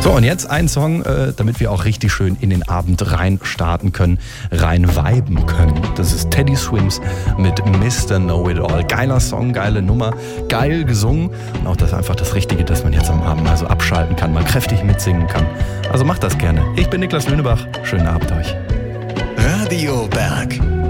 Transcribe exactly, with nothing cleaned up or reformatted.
So, und jetzt ein Song, äh, damit wir auch richtig schön in den Abend rein starten können, rein viben können. Das ist Teddy Swims mit Mister Know-It-All. Geiler Song, geile Nummer, geil gesungen. Und auch das einfach das Richtige, dass man jetzt am Abend mal so abschalten kann, mal kräftig mitsingen kann. Also macht das gerne. Ich bin Niklas Lünebach. Schönen Abend euch. Radio Berg.